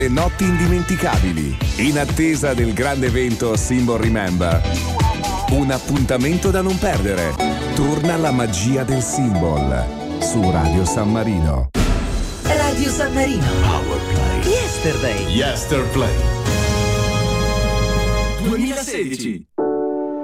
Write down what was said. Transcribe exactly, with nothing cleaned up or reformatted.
E notti indimenticabili. In attesa del grande evento Symbol Remember. Un appuntamento da non perdere. Torna la magia del Symbol su Radio San Marino. Radio San Marino. Powerplay. Yesterday. Yesterplay. duemilasedici.